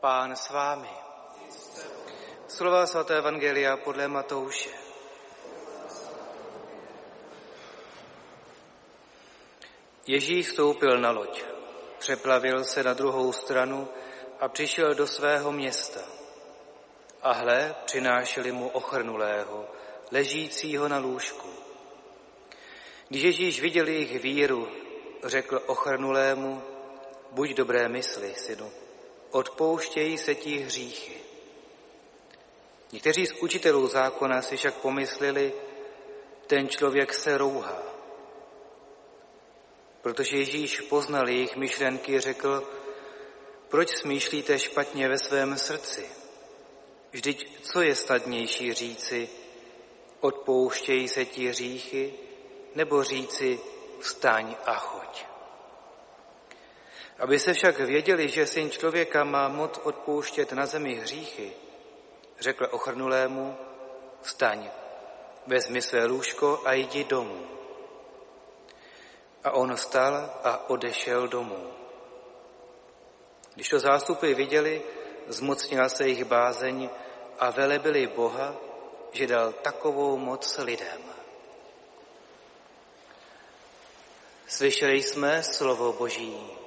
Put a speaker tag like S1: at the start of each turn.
S1: Pán s vámi. Slova svaté evangelia podle Matouše. Ježíš vstoupil na loď, přeplavil se na druhou stranu a přišel do svého města. A hle, přinášeli mu ochrnulého, ležícího na lůžku. Když Ježíš viděl jejich víru, řekl ochrnulému: buď dobré mysli, synu, odpouštějí se ti hříchy. Někteří z učitelů zákona si však pomysleli: ten člověk se rouhá. Protože Ježíš poznal jejich myšlenky, řekl: proč smýšlíte špatně ve svém srdci? Vždyť co je snadnější říci: odpouštějí se ti hříchy, nebo říci: vstaň a choď? Aby se však věděli, že Syn člověka má moc odpouštět na zemi hříchy, řekl ochrnulému: vstaň, vezmi své lůžko a jdi domů. A on vstal a odešel domů. Když to zástupy viděli, zmocnila se jich bázeň a velebili Boha, že dal takovou moc lidem. Slyšeli jsme slovo Boží.